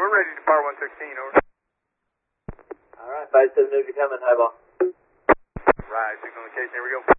we're ready to depart 116, over. Alright, 57 Newt, you're coming, highball. Right, signal location, here we go.